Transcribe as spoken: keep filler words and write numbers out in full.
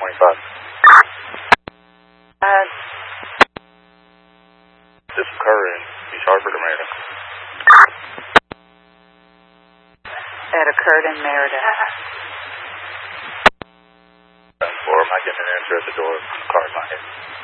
twenty-five. Uh, This occurred in East Hartford or Merida? that occurred in Merida. Or am I getting an answer at the door? The car's not here.